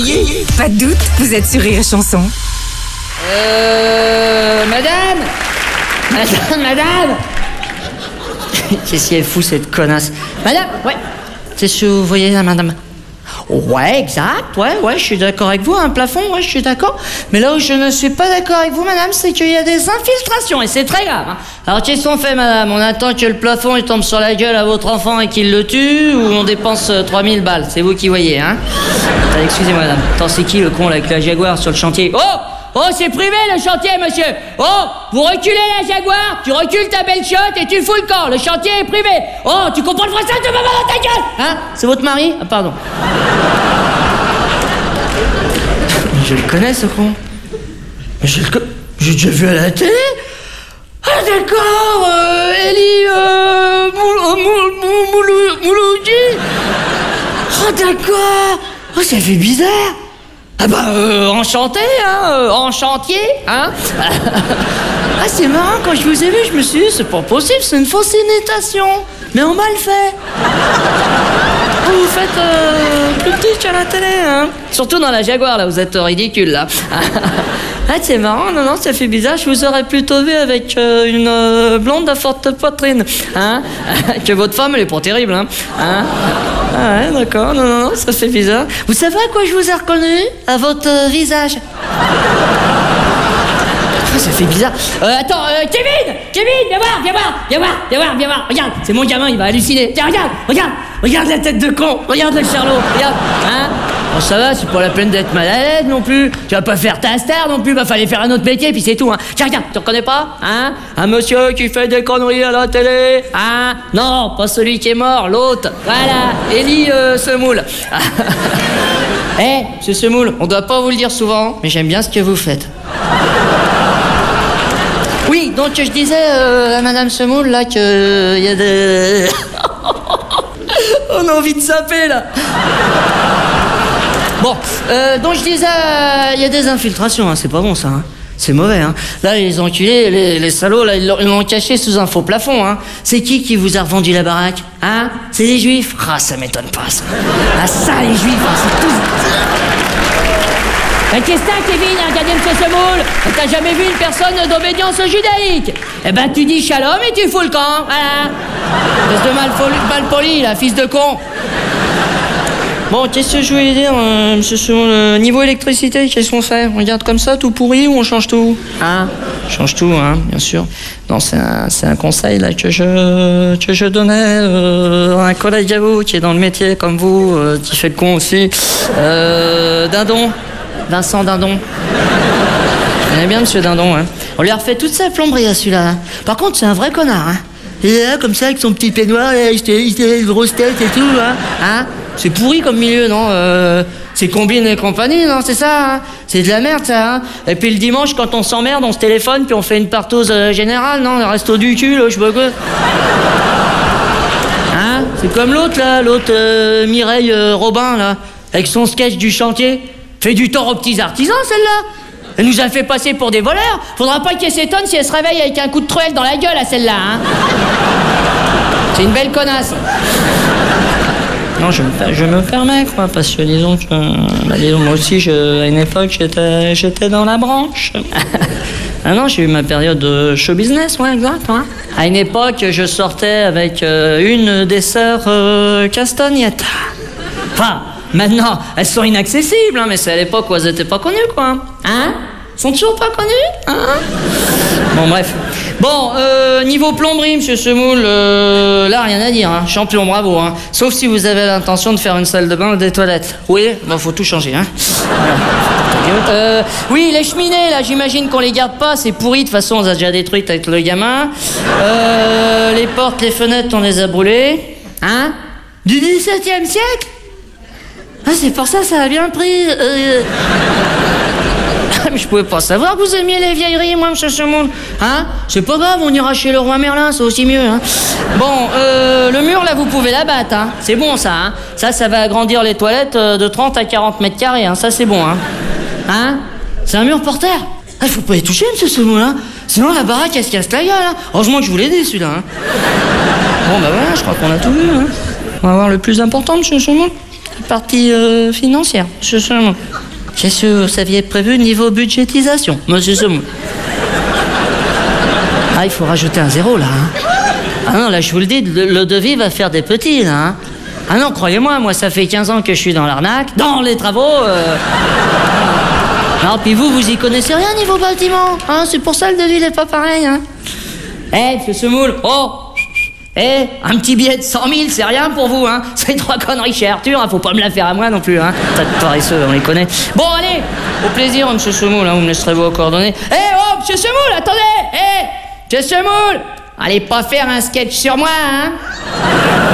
Pas de doute, vous êtes sur Rire et Chanson. Madame Qu'est-ce qu'elle fout, cette connasse? Madame, ouais. C'est ce que vous voyez là, madame? Ouais, exact, ouais, je suis d'accord avec vous, un plafond, ouais, je suis d'accord. Mais là où je ne suis pas d'accord avec vous, madame, c'est qu'il y a des infiltrations, et c'est très grave, hein. Alors, qu'est-ce qu'on fait, madame? On attend que le plafond il tombe sur la gueule à votre enfant et qu'il le tue, ou on dépense 3000 balles? C'est vous qui voyez, hein. Attends, excusez-moi, madame. Attends, c'est qui le con, là, avec la Jaguar sur le chantier? Oh, c'est privé, le chantier, monsieur. Oh, vous reculez la Jaguar, tu recules ta belle chiotte et tu fous le camp. Le chantier est privé. Oh, tu comprends le français, tu vas dans ta gueule. Hein? C'est votre mari? Ah, pardon. Je le connais, ce con. J'ai déjà vu à la télé. Ah, d'accord, Elie Mouloudji. Oh, d'accord. Oh, ça fait bizarre. Ah bah, enchanté, hein, en chantier, hein. Ah, c'est marrant, quand je vous ai vu, je me suis dit, c'est pas possible, c'est une fausse imitation. Mais on m'a le fait. Vous faites plus petit qu'à la télé, hein. Surtout dans la Jaguar, là, vous êtes ridicule, là. Ah, c'est marrant, non, ça fait bizarre, je vous aurais plutôt vu avec une blonde à forte poitrine, hein. Que votre femme, elle est pas terrible, hein. Ah ouais, d'accord, non, ça fait bizarre. Vous savez à quoi je vous ai reconnu? À votre visage. Ah, ça fait bizarre. Attends, Kevin, viens voir. Regarde, c'est mon gamin, il va halluciner. Tiens, regarde la tête de con. Regarde le charlot, regarde, hein. Bon, ça va, c'est pas la peine d'être mal à l'aise non plus. Tu vas pas faire ta star non plus, fallait faire un autre métier, puis c'est tout, hein. Tiens, regarde, tu reconnais pas, hein? Un monsieur qui fait des conneries à la télé, hein? Non, pas celui qui est mort, l'autre. Voilà, Elie Semoule. Monsieur Semoule, on doit pas vous le dire souvent, mais j'aime bien ce que vous faites. Oui, donc je disais à Madame Semoule, là, que y a des... On a envie de saper, là. Bon, donc je disais, il y a des infiltrations, hein, c'est pas bon ça, hein. C'est mauvais, hein. Là, les enculés, les salauds, là, ils l'ont caché sous un faux plafond, hein. C'est qui vous a revendu la baraque, hein? C'est les juifs? Ah, ça m'étonne pas, ça. Ah, ça, les juifs, hein, c'est tous... Qu'est-ce que t'as, Kevin, regardez M. Semoule? T'as jamais vu une personne d'obédience judaïque? Eh ben, tu dis shalom et tu fous le camp, voilà. Espèce de malpoli, là, fils de con. Bon, qu'est-ce que je voulais dire, monsieur Semoule, niveau électricité, qu'est-ce qu'on fait? On regarde comme ça, tout pourri, ou on change tout? Hein? On change tout, hein, bien sûr. Non, c'est un conseil, là, que je donnais à un collègue à vous, qui est dans le métier, comme vous, qui fait le con aussi. Dindon. Vincent Dindon. Je connais bien monsieur Dindon, hein. On lui a refait toute sa plomberie à celui-là, hein. Par contre, c'est un vrai connard, hein. Il est là, comme ça, avec son petit peignoir, il a une grosse tête et tout, hein. C'est pourri comme milieu, non? C'est Combine et compagnie, non? C'est ça, hein? C'est de la merde, ça, hein. Et puis le dimanche, quand on s'emmerde, on se téléphone, puis on fait une partose générale, non? Le resto du cul, là, je sais pas quoi. Hein? C'est comme l'autre, là, Mireille Robin, là, avec son sketch du chantier. Fait du tort aux petits artisans, celle-là. Elle nous a fait passer pour des voleurs. Faudra pas qu'elle s'étonne si elle se réveille avec un coup de truelle dans la gueule à celle-là, hein. C'est une belle connasse. Non, je me permets, quoi, parce que disons que... moi aussi, à une époque, j'étais dans la branche. Ah non, j'ai eu ma période de show business, ouais, exact, hein. À une époque, je sortais avec une des sœurs Castagnette. Enfin... Maintenant, elles sont inaccessibles, hein, mais c'est à l'époque où elles étaient pas connues, quoi. Hein? Elles sont toujours pas connues, hein? Bon, bref. Bon, niveau plomberie, monsieur Semoule, là, rien à dire, hein. Champion, bravo, hein. Sauf si vous avez l'intention de faire une salle de bain ou des toilettes. Oui, bon, faut tout changer, hein. Oui, les cheminées, là, j'imagine qu'on les garde pas, c'est pourri, de toute façon, on les a déjà détruites avec le gamin. Les portes, les fenêtres, on les a brûlées. Hein? Du XVIIe siècle? Ah, c'est pour ça, ça a bien pris. Mais je pouvais pas savoir que vous aimiez les vieilleries, moi, monsieur Semoule. Hein? C'est pas grave, on ira chez le roi Merlin, c'est aussi mieux, hein. Bon, le mur, là, vous pouvez l'abattre, hein. C'est bon, ça, hein. Ça va agrandir les toilettes de 30 à 40 mètres carrés, hein. Ça, c'est bon, hein. Hein? C'est un mur porteur. Ah, faut pas y toucher, monsieur Semoule, hein. Sinon, la baraque, elle se casse la gueule, hein. Heureusement que je vous l'ai dit, celui-là, hein. Bon, bah voilà, je crois qu'on a tout vu, hein. On va voir le plus important, monsieur Semoule. partie financière, monsieur Semoule. Qu'est-ce que vous aviez prévu niveau budgétisation, monsieur Semoule? Ah, il faut rajouter un 0, là. Hein. Ah non, là, je vous le dis, le devis va faire des petits, là. Hein. Ah non, croyez-moi, moi, ça fait 15 ans que je suis dans l'arnaque, dans les travaux. Non, puis vous y connaissez rien niveau bâtiment. Hein, c'est pour ça le devis n'est pas pareil. Hein. Monsieur Semoule, un petit billet de 100 000, c'est rien pour vous, hein. C'est 3 conneries chez Arthur, hein, faut pas me la faire à moi non plus, hein. Tas de paresseux, on les connaît. Bon, allez, au plaisir, monsieur Semoule, hein, vous me laisserez vos coordonnées. Monsieur Semoule, attendez. Monsieur Semoule, allez pas faire un sketch sur moi, hein.